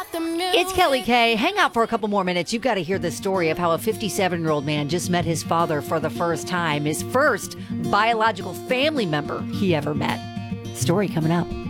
It's Kelly Kay. Hang out for a couple more minutes. You've got to hear the story of how a 57-year-old man just met his father for the first time, his first biological family member he ever met. Story coming up.